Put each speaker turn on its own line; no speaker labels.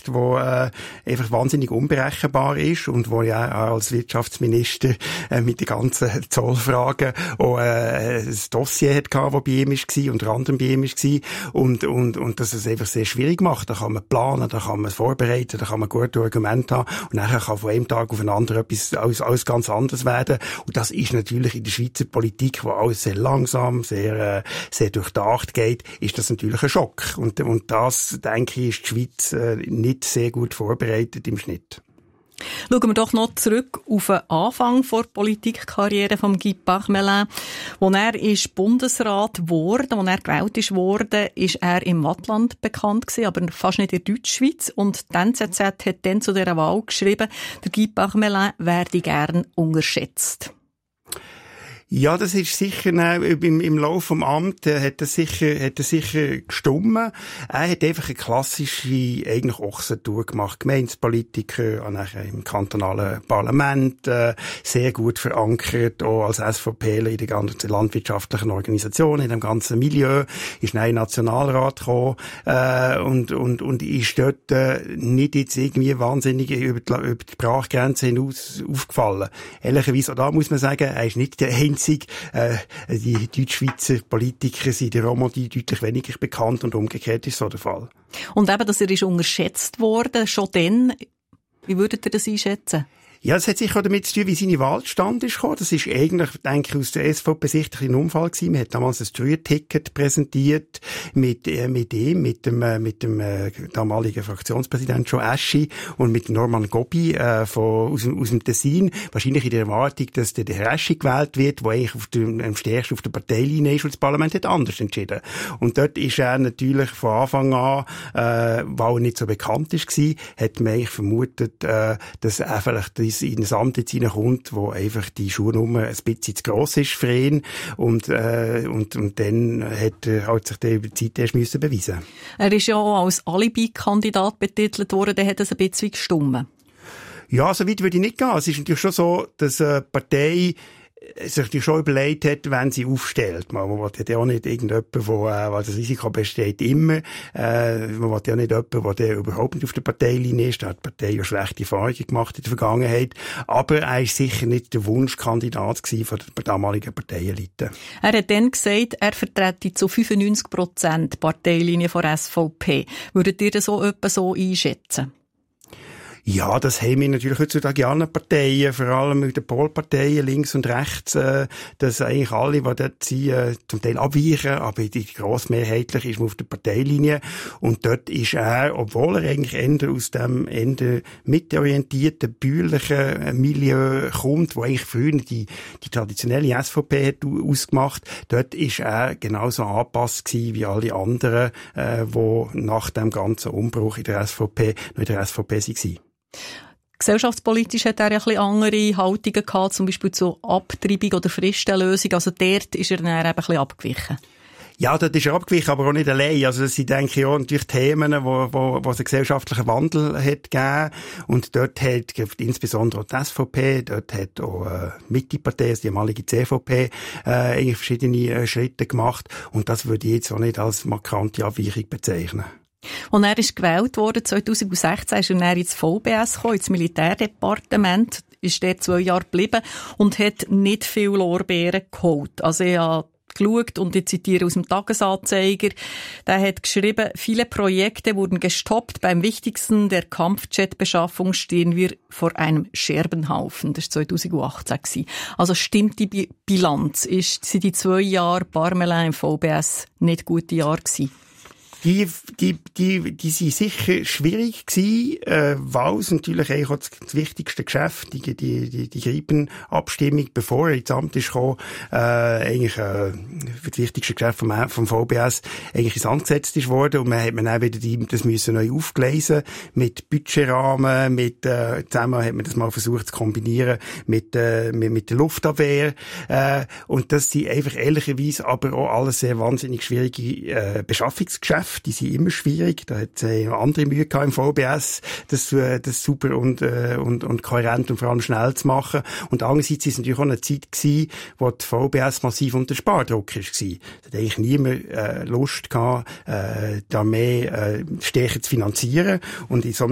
Markt, der einfach wahnsinnig unberechenbar ist und wo ja auch als Wirtschaftsminister mit den ganzen Zollfragen auch ein Dossier hatte, das bei ihm war, unter anderem bei ihm war, und dass es einfach sehr schwierig macht. Da kann man planen, da kann man es vorbereiten, da kann man gute Argumente haben und nachher kann von einem Tag auf den anderen etwas alles ganz anderes werden. Und das ist natürlich in der Schweizer Politik, wo alles sehr langsam, sehr durchdacht geht, ist das natürlich ein Schock. Und das, denke ich, ist die Schweiz nicht sehr gut vorbereitet im Schnitt.
Schauen wir doch noch zurück auf den Anfang der Politikkarriere von Guy Parmelin. Als er ist Bundesrat wurde, als er gewählt wurde, ist er im Waadtland bekannt gewesen, aber fast nicht in der Deutschschweiz. Und die NZZ hat dann zu dieser Wahl geschrieben, der Guy Parmelin werde gern unterschätzt.
Ja, das ist sicher, im Laufe vom Amt hat das sicher gestimmt. Er hat einfach eine klassische, eigentlich Ochsentour gemacht. Gemeindepolitiker, nachher im kantonalen Parlament, sehr gut verankert, auch als SVPler in den ganzen landwirtschaftlichen Organisationen, in dem ganzen Milieu, ist dann in den Nationalrat gekommen, und ist dort, nicht jetzt irgendwie wahnsinnig über die Sprachgrenze hinaus aufgefallen. Ehrlicherweise, auch da muss man sagen, er ist nicht der einzige. Die Deutschschweizer Politiker sind in der Romandie deutlich weniger bekannt und umgekehrt ist so der Fall.
Und eben, dass er ist unterschätzt worden, schon dann, wie würdet ihr das einschätzen?
Ja, das hat sicher auch damit zu tun, wie seine Wahl zustande ist gekommen. Das ist eigentlich, denke ich, aus der SVP-Sicht ein Unfall gewesen. Man hat damals ein 3-Ticket präsentiert mit dem damaligen Fraktionspräsident Joe Aschi und mit Norman Gobi, aus dem Tessin. Wahrscheinlich in der Erwartung, dass der Herr Aschi gewählt wird, der eigentlich am stärksten auf der Parteilinie ist, und das Parlament hat anders entschieden. Und dort ist er natürlich von Anfang an, weil er nicht so bekannt war, hat man eigentlich vermutet, dass er vielleicht in ein Amt jetzt reinkommt, wo einfach die Schuhnummer ein bisschen zu gross ist für ihn. Und dann hat er halt sich über die Zeit erst beweisen müssen. Er
ist ja auch als Alibi-Kandidat betitelt worden, dann hat es ein bisschen gestummen.
Ja, so weit würde ich nicht gehen. Es ist natürlich schon so, dass eine Partei sich schon überlegt hat, wenn sie aufstellt. Man will ja auch nicht irgendjemanden, weil das Risiko besteht immer. Man will ja nicht jemanden, der überhaupt nicht auf der Parteilinie ist. Da hat die Partei ja schlechte Erfahrungen gemacht in der Vergangenheit. Aber er ist sicher nicht der Wunschkandidat gewesen von der damaligen Parteielite.
Er hat dann gesagt, er vertrete zu 95% die Parteilinie von SVP. Würdet ihr das so etwa so einschätzen?
Ja, das haben wir natürlich heutzutage alle Parteien, vor allem mit den Polparteien links und rechts, dass eigentlich alle, die dort sind, zum Teil abweichen, aber die grossmehrheitlich ist man auf der Parteilinie. Und dort ist er, obwohl er eigentlich eher aus dem mitteorientierten, bäuerlichen Milieu kommt, wo eigentlich früher die traditionelle SVP hat ausgemacht, dort ist er genauso angepasst gewesen wie alle anderen, die nach dem ganzen Umbruch in der SVP noch in der SVP waren.
Gesellschaftspolitisch hat er ja ein bisschen andere Haltungen gehabt, zum Beispiel zur Abtreibung oder Fristenlösung. Also dort ist er dann eben ein bisschen abgewichen.
Ja, dort ist er abgewichen, aber auch nicht allein. Also das sind, denke ich, auch natürlich Themen, wo es einen gesellschaftlichen Wandel hat gegeben. Und dort hat insbesondere auch die SVP, dort hat auch Mitte-Partei, also die ehemalige CVP, eigentlich verschiedene Schritte gemacht. Und das würde ich jetzt auch nicht als markante Abweichung bezeichnen.
Als er ist gewählt wurde, 2016, ist er dann ins VBS gekommen, ins Militärdepartement, ist dort 2 Jahre geblieben und hat nicht viel Lorbeeren geholt. Also ich habe geschaut und ich zitiere aus dem Tagesanzeiger, der hat geschrieben, viele Projekte wurden gestoppt. Beim wichtigsten der Kampfjet-Beschaffung stehen wir vor einem Scherbenhaufen. Das war 2018. Also stimmt die Bilanz? Sind die 2 Jahre Parmelin im VBS nicht gute Jahre gewesen?
Die sind sicher schwierig gewesen, weil es natürlich eigentlich auch das wichtigste Geschäft, die Gripen-Abstimmung, bevor er ins Amt ist gekommen, eigentlich, für das wichtigste Geschäft vom VBS eigentlich ins Amt gesetzt ist worden. Und man hat dann wieder das müssen neu aufgleisen, mit Budgetrahmen, zusammen hat man das mal versucht zu kombinieren mit der Luftabwehr, und das sind einfach ehrlicherweise aber auch alles sehr wahnsinnig schwierige, Beschaffungsgeschäfte. Die sind immer schwierig. Da hat es andere Mühe gehabt im VBS, das super und kohärent und vor allem schnell zu machen. Und andererseits ist es natürlich auch eine Zeit gewesen, wo die VBS massiv unter Spardruck war. Da hat eigentlich niemand Lust gehabt, die Armee stärker zu finanzieren. Und in so